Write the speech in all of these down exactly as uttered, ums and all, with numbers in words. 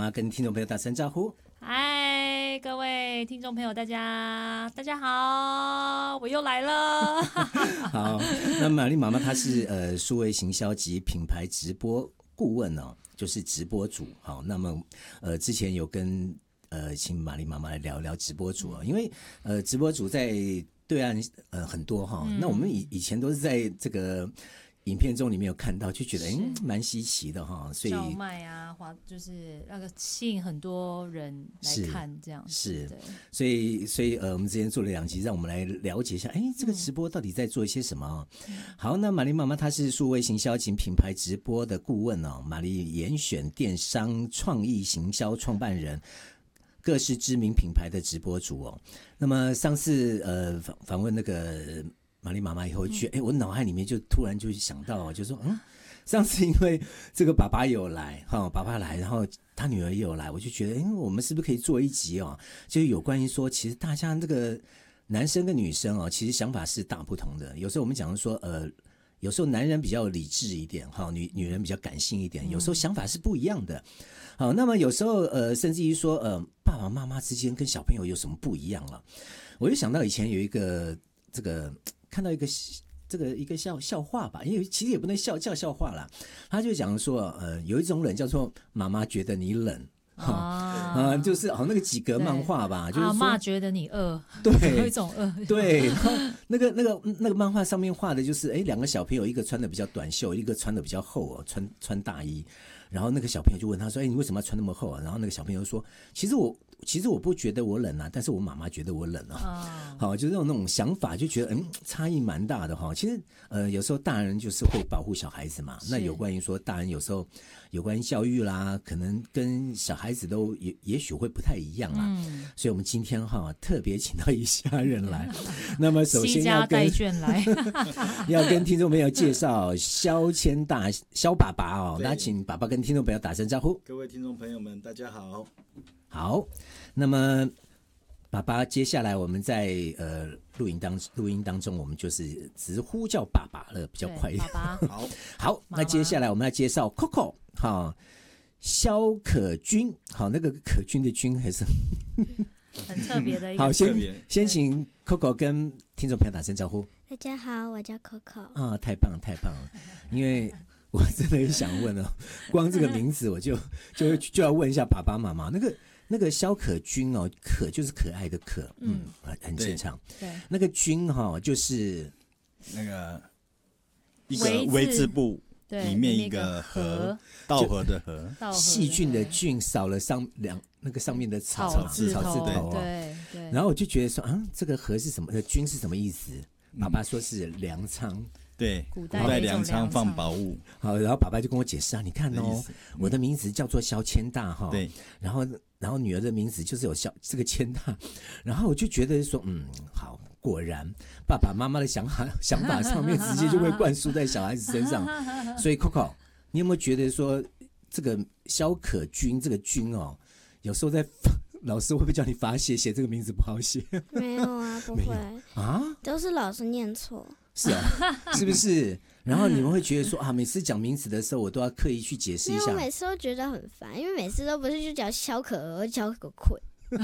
妈跟听众朋友打声招呼。 嗨，各位听众朋友，大家大家好，我又来了。 好，那玛丽妈妈她是呃数位行销及品牌直播顾问哦，就是直播主。好，那么呃之前有跟呃请玛丽妈妈来聊聊直播主哦，因为呃直播主在对岸呃很多哈、哦嗯，那我们以以前都是在这个影片中里面有看到，就觉得哎蛮稀奇的哈、哦，所以叫卖啊，华就是那个吸引很多人来看这样子， 是，所以所以呃我们之前做了两集，让我们来了解一下，哎这个直播到底在做一些什么、嗯、好，那玛丽妈妈她是数位行销及品牌直播的顾问哦，玛丽严选电商创意行销创办人，各式知名品牌的直播主哦。那么上次呃访访问那个玛丽妈妈以后，觉得哎，我脑海里面就突然就想到，就说嗯，上次因为这个爸爸有来哈，爸爸来，然后他女儿也有来，我就觉得，哎，我们是不是可以做一集哦，就是有关于说，其实大家这个男生跟女生哦，其实想法是大不同的。有时候我们讲说，呃，有时候男人比较理智一点哈，女女人比较感性一点，有时候想法是不一样的。好，那么有时候呃，甚至于说呃，爸爸妈妈之间跟小朋友有什么不一样了？我就想到以前有一个这个看到一个这个一个笑笑话吧，因为其实也不能笑叫笑话啦。他就讲说，呃，有一种冷叫做妈妈觉得你冷。啊、哦呃，就是好、哦、那个几格漫画吧，就是阿嬷觉得你饿， 对， 有一种饿， 对，然后那个那个那个漫画上面画的就是，哎，两个小朋友，一个穿的比较短袖，一个穿的比较厚哦，穿穿大衣，然后那个小朋友就问他说，哎，你为什么要穿那么厚啊？然后那个小朋友说，其实我其实我不觉得我冷啊，但是我妈妈觉得我冷啊，好、哦，就是那种那种想法，就觉得嗯差异蛮大的哈、哦。其实呃有时候大人就是会保护小孩子嘛，那有关于说大人有时候有关于教育啦，可能跟小孩子都也也许会不太一样啊。嗯、所以我们今天哈特别请到一家人来，那么首先要跟来要跟听众朋友介绍萧千大萧爸爸哦，那请爸爸跟听众朋友打声招呼。 各位听众朋友们，大家好。 好，那么爸爸，接下来我们在呃录音当录音当中，我们就是直呼叫爸爸了，比较快一点。 爸爸，好， 好，那接下来我们要介绍 Coco， 好，萧可君，好，那个可君的君还是很特别的一个。 好，先先请 Coco 跟听众朋友打声招呼。 大家好，我叫 Coco。 啊，太棒了，太棒了，因为我真的很想问哦，光这个名字我就就就要问一下爸爸妈妈那个。那个萧可君哦，可就是可爱的可，嗯，嗯很正常。 对， 那个君哈、哦、就是那个一个微字部里面一个禾，稻禾的禾， 细菌的菌少了上两那个上面的草草字头，草字头、哦、 对对。 然后我就觉得说啊，这个禾是什么？君是什么意思？ 嗯、 爸爸说是粮仓。 对， 古代粮仓放宝物。 好，然后爸爸就跟我解释啊，你看哦，我的名字叫做萧千大哈， 对， 然后然后女儿的名字就是有萧这个千大，然后我就觉得说，嗯，好，果然爸爸妈妈的想法想法上面直接就会灌输在小孩子身上，所以 Coco， 你有没有觉得说这个萧可君这个君哦，有时候在老师会不会叫你罚写写这个名字不好写？ 没有啊，不会啊， 都是老师念错。 是啊，是不是？然后你们会觉得说啊，每次讲名字的时候，我都要刻意去解释一下。 因为我每次都觉得很烦，因为每次都不是就叫萧可儿，萧可困。那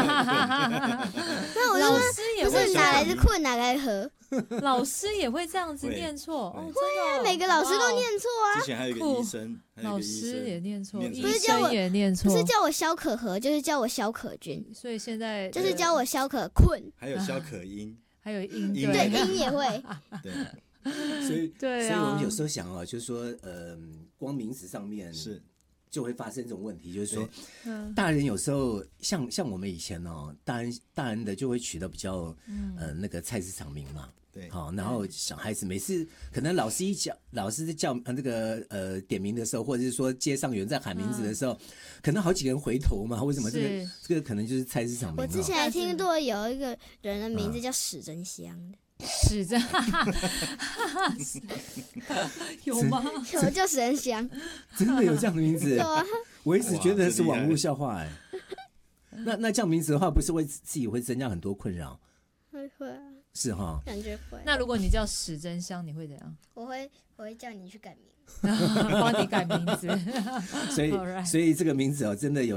我老师也会不是哪来的困，哪来的和？ 老师也会这样子念错哦，真的、 哦，每个老师都念错啊。 之前还有一个医生， 老师也念错， 不是叫我也念错， 不是叫我萧可和，就是叫我萧可君。 所以现在就是叫我萧可困， 还有萧可音， 还有音， 对，音也会。 对。 所以， 对、啊， 所以我们有时候想哦，就是说，呃，光名字上面是就会发生这种问题，就是说，大人有时候像像我们以前哦，大人大人的就会取得比较、嗯、呃那个菜市场名嘛， 对， 好、哦，然后小孩子每次可能老师一叫，老师在叫那个呃点名的时候，或者是说街上有人在喊名字的时候，嗯、可能好几个人回头嘛，为什么这个这个可能就是菜市场名？ 我之前还听过有一个人的名字叫史真香的。 史真有吗？ 有，叫史真香， 真的有这样的名字？ 有啊， 我一直觉得是网络笑话哎、欸。那那这样名字的话，不是会自己会增加很多困扰？ 会会啊， 是哈， 感觉会。 那如果你叫史真香，你会怎样？ 我会我会叫你去改名， 帮你改名字。 所以所以这个名字哦，真的有。